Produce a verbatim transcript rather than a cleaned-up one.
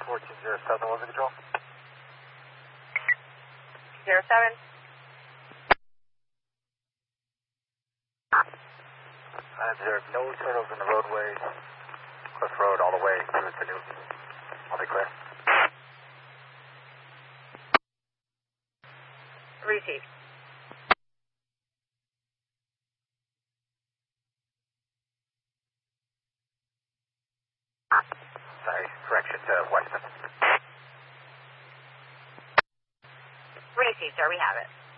fourteen zero seven, was it control? Zero seven. I observed no turtles in the roadway, Cliff Road all the way through to Newton. I'll be clear. Received. Sorry, correction to Westman. Received, sir. We have it.